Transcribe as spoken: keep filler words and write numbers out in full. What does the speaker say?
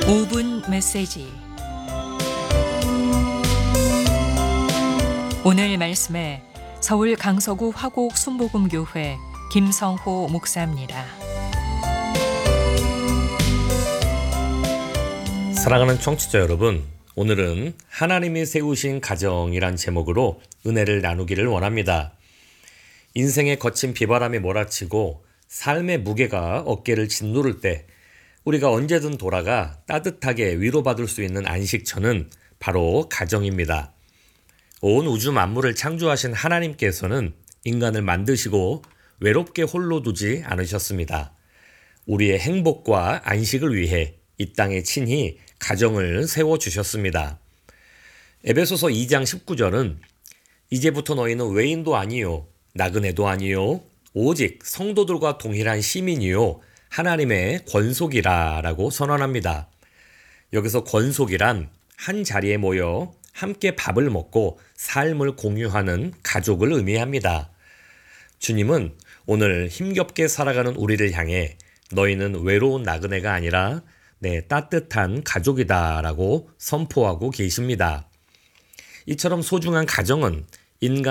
오 분 메시지. 오늘 말씀에 서울 강서구 화곡 순복음교회 김성호 목사입니다. 사랑하는 청취자 여러분, 오늘은 하나님이 세우신 가정이란 제목으로 은혜를 나누기를 원합니다. 인생의 거친 비바람이 몰아치고 삶의 무게가 어깨를 짓누를 때 우리가 언제든 돌아가 따뜻하게 위로받을 수 있는 안식처는 바로 가정입니다. 온 우주 만물을 창조하신 하나님께서는 인간을 만드시고 외롭게 홀로 두지 않으셨습니다. 우리의 행복과 안식을 위해 이 땅에 친히 가정을 세워주셨습니다. 에베소서 이 장 십구 절은 이제부터 너희는 외인도 아니요 나그네도 아니요 오직 성도들과 동일한 시민이요 하나님의 권속이라 라고 선언합니다. 여기서 권속이란 한 자리에 모여 함께 밥을 먹고 삶을 공유하는 가족을 의미합니다. 주님은 오늘 힘겹게 살아가는 우리를 향해 너희는 외로운 나그네가 아니라 내 따뜻한 가족이다 라고 선포하고 계십니다. 이처럼 소중한 가정은 인간